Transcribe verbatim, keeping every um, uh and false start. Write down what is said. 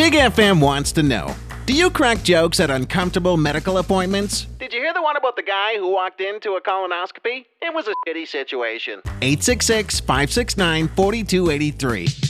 Big F M wants to know, do you crack jokes at uncomfortable medical appointments? Did you hear the one about the guy who walked into a colonoscopy? It was a shitty situation. eight six six, five six nine, four two eight three.